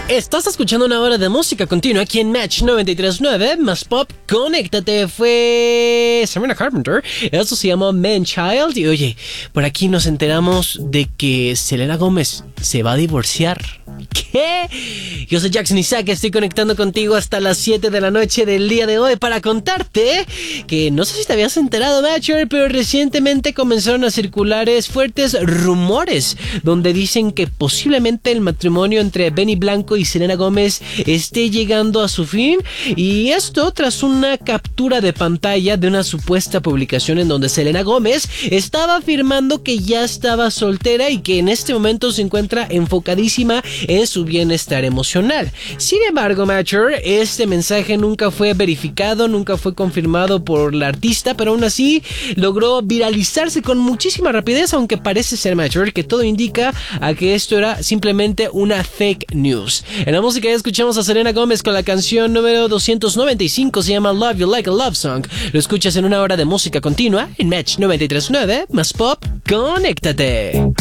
Estás escuchando una hora de música continua aquí en Match 93.9 más Pop. Conéctate, fue Sabrina Carpenter. Eso se llama Man Child. Y oye, por aquí nos enteramos de que Selena Gómez se va a divorciar. ¿Qué? Yo soy Jackson Isaac, estoy conectando contigo hasta las 7 de la noche del día de hoy para contarte que no sé si te habías enterado, Matcher, pero recientemente comenzaron a circular fuertes rumores donde dicen que posiblemente el matrimonio entre Benny Blanco y Selena Gómez esté llegando a su fin, y esto tras una captura de pantalla de una supuesta publicación en donde Selena Gómez estaba afirmando que ya estaba soltera y que en este momento se encuentra enfocadísima en su bienestar emocional. Sin embargo, Matcher, este mensaje nunca fue verificado, nunca fue confirmado por la artista, pero aún así logró viralizarse con muchísima rapidez, aunque parece ser, Matcher, que todo indica a que esto era simplemente una fake news. En la música ya escuchamos a Selena Gómez con la canción número 295, se llama Love You Like a Love Song. Lo escuchas en una hora de música continua en Match 93.9 más Pop. Conéctate.